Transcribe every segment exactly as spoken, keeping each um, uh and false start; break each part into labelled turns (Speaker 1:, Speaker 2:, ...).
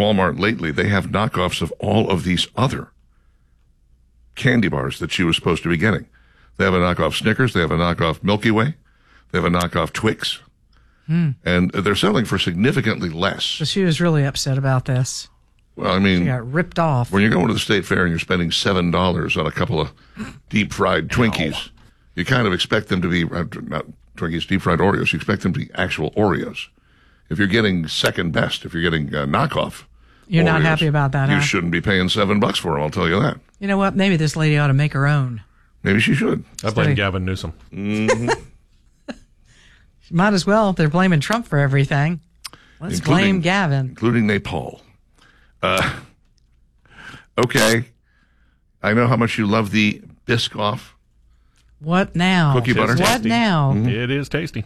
Speaker 1: Walmart lately, they have knockoffs of all of these other candy bars that she was supposed to be getting. They have a knockoff Snickers. They have a knockoff Milky Way. They have a knockoff Twix. Hmm. And they're selling for significantly less.
Speaker 2: So she was really upset about this.
Speaker 1: Well, I mean,
Speaker 2: she got ripped off.
Speaker 1: When you're going to the state fair and you're spending seven dollars on a couple of deep-fried Twinkies, Ow. you kind of expect them to be, not Twinkies, deep-fried Oreos, you expect them to be actual Oreos. If you're getting second best, if you're getting uh, knockoff
Speaker 2: You're
Speaker 1: Oreos,
Speaker 2: not happy about that,
Speaker 1: You
Speaker 2: huh?
Speaker 1: shouldn't be paying seven bucks for them, I'll tell you that.
Speaker 2: You know what? Maybe this lady ought to make her own.
Speaker 1: Maybe she should.
Speaker 3: I blame Gavin Newsom.
Speaker 1: Mm-hmm.
Speaker 2: Might as well. If they're blaming Trump for everything, let's
Speaker 1: including,
Speaker 2: blame Gavin.
Speaker 1: Including Nepal. Uh, okay. I know how much you love the Biscoff.
Speaker 2: What now?
Speaker 1: Cookie butter.
Speaker 2: What
Speaker 3: tasty.
Speaker 2: now?
Speaker 1: Mm-hmm.
Speaker 3: It is tasty.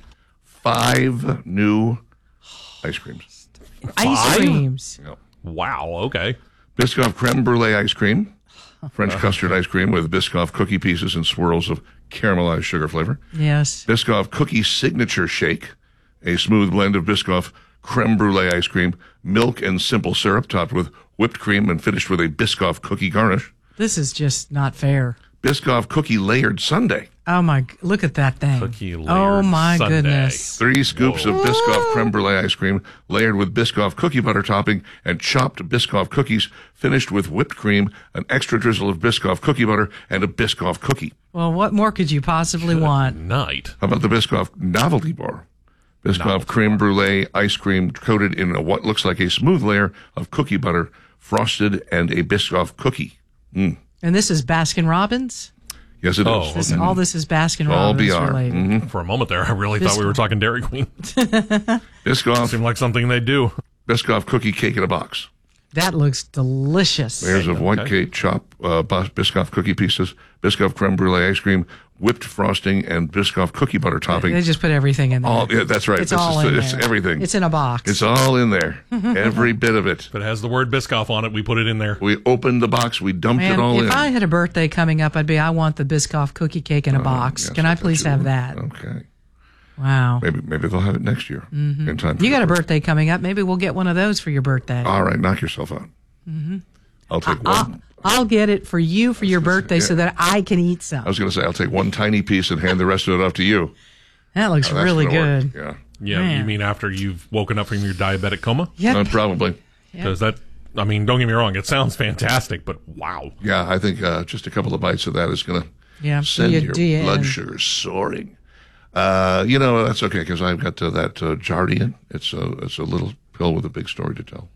Speaker 1: Five new ice creams.
Speaker 2: Ice
Speaker 3: Five?
Speaker 2: creams.
Speaker 1: Yep.
Speaker 3: Wow, okay.
Speaker 1: Biscoff creme brulee ice cream. French custard ice cream with Biscoff cookie pieces and swirls of caramelized sugar flavor.
Speaker 2: Yes.
Speaker 1: Biscoff cookie signature shake. A smooth blend of Biscoff creme brulee ice cream, milk and simple syrup topped with whipped cream and finished with a Biscoff cookie garnish.
Speaker 2: This is just not fair.
Speaker 1: Biscoff cookie layered sundae.
Speaker 2: Oh, my. Look at that thing.
Speaker 3: Cookie layered
Speaker 2: oh, my
Speaker 3: sundae.
Speaker 2: goodness.
Speaker 1: Three scoops
Speaker 3: Whoa.
Speaker 1: of Biscoff creme brulee ice cream layered with Biscoff cookie butter topping and chopped Biscoff cookies finished with whipped cream, an extra drizzle of Biscoff cookie butter, and a Biscoff cookie.
Speaker 2: Well, what more could you possibly
Speaker 3: Good
Speaker 2: want?
Speaker 3: night.
Speaker 1: How about the Biscoff novelty bar? Biscoff novelty creme bar. brulee ice cream coated in a, what looks like a smooth layer of cookie butter, frosted, and a Biscoff cookie. Mm.
Speaker 2: And this is Baskin Robbins?
Speaker 1: Yes, it
Speaker 3: Oh,
Speaker 1: is.
Speaker 2: This,
Speaker 1: Mm.
Speaker 2: all this is Baskin
Speaker 1: All
Speaker 2: Robbins
Speaker 1: B R.
Speaker 2: related.
Speaker 1: Mm-hmm.
Speaker 3: For a moment there, I really thought we were talking Dairy Queen.
Speaker 1: Biscoff,
Speaker 3: Seemed like something they do.
Speaker 1: Biscoff cookie cake in a box.
Speaker 2: That looks delicious.
Speaker 1: Layers of white
Speaker 3: Okay.
Speaker 1: cake, chopped uh, Biscoff cookie pieces, Biscoff creme brulee ice cream, whipped frosting, and Biscoff cookie butter topping.
Speaker 2: They just put everything in there.
Speaker 1: All, yeah, that's right.
Speaker 2: It's
Speaker 1: This
Speaker 2: all
Speaker 1: is,
Speaker 2: in
Speaker 1: it's
Speaker 2: there.
Speaker 1: everything.
Speaker 2: It's in a box.
Speaker 1: It's all in there. Every bit of it.
Speaker 3: If it has the word Biscoff on it, we put it in there.
Speaker 1: We opened the box. We dumped
Speaker 2: Man,
Speaker 1: it all
Speaker 2: if
Speaker 1: in.
Speaker 2: I had a birthday coming up, I'd be, I want the Biscoff cookie cake in a box.
Speaker 1: Yes,
Speaker 2: Can I
Speaker 1: that's
Speaker 2: please
Speaker 1: what you
Speaker 2: have
Speaker 1: want.
Speaker 2: that?
Speaker 1: Okay.
Speaker 2: Wow.
Speaker 1: Maybe maybe they'll have it next year
Speaker 2: Mm-hmm.
Speaker 1: in time. For
Speaker 2: You got a
Speaker 1: your
Speaker 2: birthday coming up. Maybe we'll get one of those for your birthday.
Speaker 1: All right, knock yourself out. Mm-hmm. I'll take
Speaker 2: I'll,
Speaker 1: one.
Speaker 2: I'll get it for you for your birthday so that I can eat some.
Speaker 1: I was going to say I'll take one tiny piece and hand the rest of it off to you.
Speaker 2: That looks
Speaker 1: Oh, that's
Speaker 2: really
Speaker 1: gonna
Speaker 2: good.
Speaker 1: work. Yeah.
Speaker 3: Yeah,
Speaker 2: Man.
Speaker 3: you mean after you've woken up from your diabetic coma?
Speaker 2: Yep.
Speaker 1: Uh, probably.
Speaker 3: Because that, I mean, don't get me wrong, it sounds fantastic, but wow.
Speaker 1: Yeah, I think uh, just a couple of bites of that is going to
Speaker 2: Yeah.
Speaker 1: send
Speaker 2: You
Speaker 1: your
Speaker 2: do,
Speaker 1: blood
Speaker 2: and-
Speaker 1: sugar soaring. Uh, you know, that's okay because I've got uh, that uh, Jardian. It's a, it's a little pill with a big story to tell.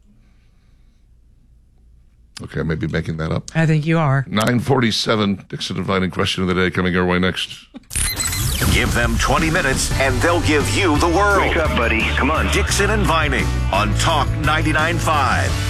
Speaker 1: Okay, maybe making that up.
Speaker 2: I think you are.
Speaker 1: nine forty-seven, Dixon Dividing Question of the Day coming our way next.
Speaker 4: Give them twenty minutes and they'll give you the world.
Speaker 5: Wake up, buddy. Come on.
Speaker 4: Dixon and Vining on Talk ninety-nine point five.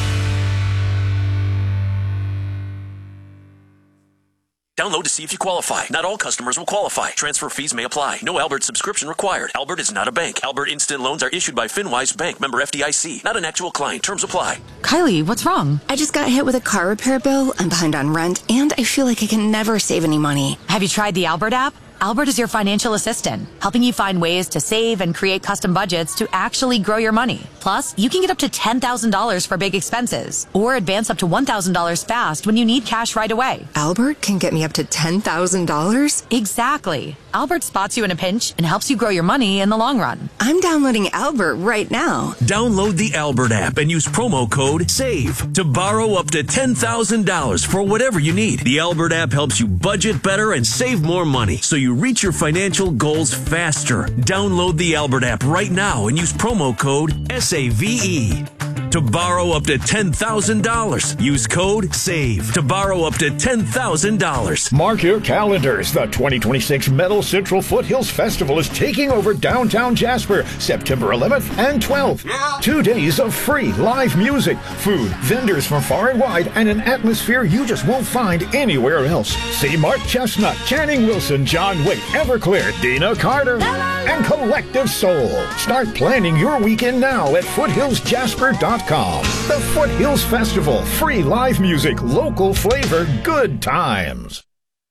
Speaker 6: Download to see if you qualify. Not all customers will qualify. Transfer fees may apply. No Albert subscription required. Albert is not a bank. Albert Instant Loans are issued by FinWise Bank, member F D I C. Not an actual client. Terms apply.
Speaker 7: Kylie, what's wrong?
Speaker 8: I just got hit with a car repair bill. I'm behind on rent, and I feel like I can never save any money.
Speaker 7: Have you tried the Albert app? Albert is your financial assistant, helping you find ways to save and create custom budgets to actually grow your money. Plus, you can get up to ten thousand dollars for big expenses, or advance up to one thousand dollars fast when you need cash right away.
Speaker 8: Albert can get me up to ten thousand dollars?
Speaker 7: Exactly. Albert spots you in a pinch and helps you grow your money in the long run.
Speaker 8: I'm downloading Albert right now.
Speaker 9: Download the Albert app and use promo code SAVE to borrow up to ten thousand dollars for whatever you need. The Albert app helps you budget better and save more money so you reach your financial goals faster. Download the Albert app right now and use promo code S A V E to borrow up to ten thousand dollars. Use code SAVE to borrow up to ten thousand dollars.
Speaker 10: Mark your calendars. The twenty twenty-six Metal Central Foothills Festival is taking over downtown Jasper, September eleventh and twelfth. Yeah. Two days of free live music, food, vendors from far and wide, and an atmosphere you just won't find anywhere else. See Mark Chestnut, Channing Wilson, John Waite, Everclear, Dina Carter, and Collective Soul. Start planning your weekend now at foothills jasper dot com. The Foothills Festival, free live music, local flavor, good times.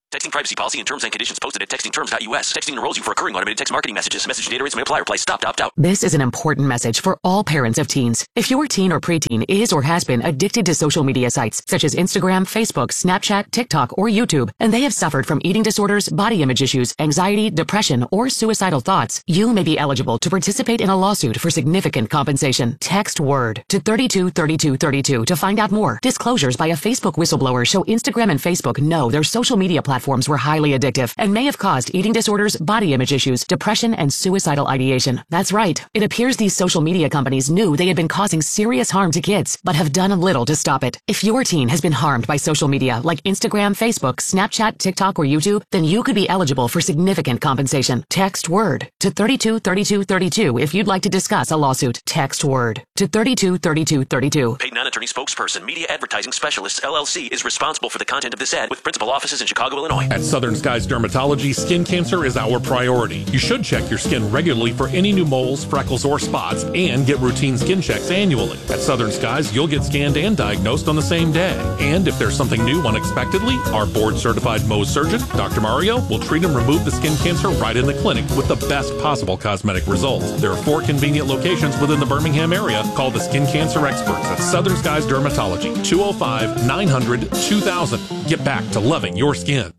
Speaker 6: Texting privacy policy and terms and conditions posted at texting terms dot U S. Texting enrolls you for recurring automated text marketing messages. Message data rates may apply. Reply stop to opt out.
Speaker 5: This is an important message for all parents of teens. If your teen or preteen is or has been addicted to social media sites such as Instagram, Facebook, Snapchat, TikTok, or YouTube, and they have suffered from eating disorders, body image issues, anxiety, depression, or suicidal thoughts, you may be eligible to participate in a lawsuit for significant compensation. Text WORD to thirty-two thirty-two thirty-two to find out more. Disclosures by a Facebook whistleblower show Instagram and Facebook know their social media platforms were highly addictive and may have caused eating disorders, body image issues, depression, and suicidal ideation. That's right. It appears these social media companies knew they had been causing serious harm to kids, but have done little to stop it. If your teen has been harmed by social media like Instagram, Facebook, Snapchat, TikTok, or YouTube, then you could be eligible for significant compensation. Text WORD to thirty-two thirty-two thirty-two if you'd like to discuss a lawsuit. Text WORD to thirty-two thirty-two thirty-two.
Speaker 6: Paid non-attorney spokesperson, Media Advertising Specialists, L L C, is responsible for the content of this ad with principal offices in Chicago, Illinois.
Speaker 3: At Southern Skies Dermatology, skin cancer is our priority. You should check your skin regularly for any new moles, freckles, or spots, and get routine skin checks annually. At Southern Skies, you'll get scanned and diagnosed on the same day. And if there's something new unexpectedly, our board-certified Mohs surgeon, Doctor Mario, will treat and remove the skin cancer right in the clinic with the best possible cosmetic results. There are four convenient locations within the Birmingham area. Call the skin cancer experts at Southern Skies Dermatology, two oh five, nine hundred, two thousand. Get back to loving your skin.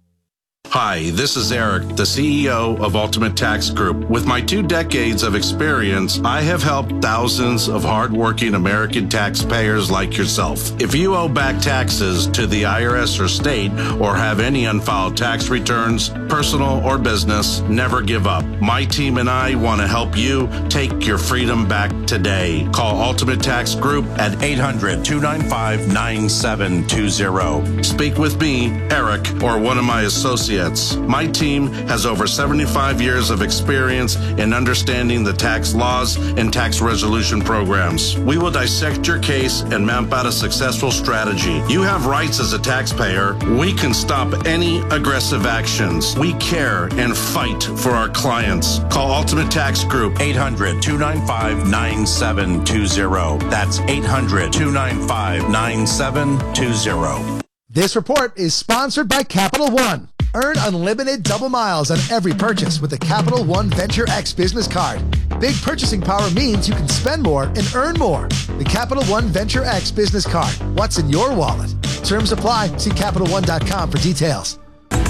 Speaker 11: Hi, this is Eric, the C E O of Ultimate Tax Group. With my two decades of experience, I have helped thousands of hardworking American taxpayers like yourself. If you owe back taxes to the I R S or state or have any unfiled tax returns, personal or business, never give up. My team and I want to help you take your freedom back today. Call Ultimate Tax Group at eight hundred, two nine five, nine seven two zero. Speak with me, Eric, or one of my associates. My team has over seventy-five years of experience in understanding the tax laws and tax resolution programs. We will dissect your case and map out a successful strategy. You have rights as a taxpayer. We can stop any aggressive actions. We care and fight for our clients. Call Ultimate Tax Group, eight hundred, two nine five, nine seven two zero. That's eight hundred, two nine five, nine seven two zero.
Speaker 12: This report is sponsored by Capital One. Earn unlimited double miles on every purchase with the Capital One Venture X business card. Big purchasing power means you can spend more and earn more. The Capital One Venture X business card. What's in your wallet? Terms apply. See Capital One dot com for details.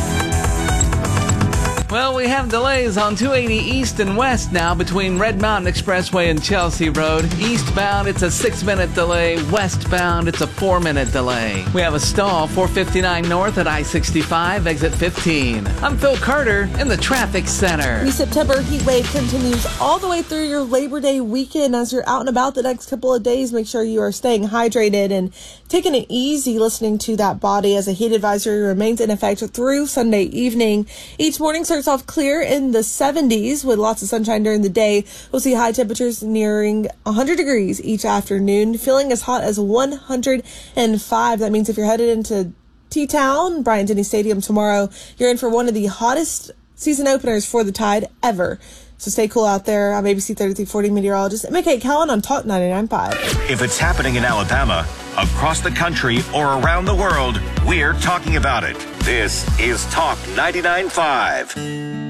Speaker 13: Well, we have delays on two eighty east and west now between Red Mountain Expressway and Chelsea Road. Eastbound, it's a six-minute delay. Westbound, it's a four-minute delay. We have a stall, four fifty-nine north at I sixty-five, exit fifteen. I'm Phil Carter in the traffic center.
Speaker 14: The September heat wave continues all the way through your Labor Day weekend. As you're out and about the next couple of days, make sure you are staying hydrated and taking it easy, listening to that body as a heat advisory remains in effect through Sunday evening. Each morning starts off clear in the seventies with lots of sunshine during the day. We'll see high temperatures nearing one hundred degrees each afternoon, feeling as hot as one hundred five. That means if you're headed into T-Town, Bryant-Denny Stadium tomorrow, you're in for one of the hottest season openers for the Tide ever. So stay cool out there. I'm A B C thirty-three forty meteorologist Emma Kate Callan on Talk ninety-nine point five.
Speaker 4: If it's happening in Alabama, across the country, or around the world, we're talking about it. This is Talk ninety-nine point five.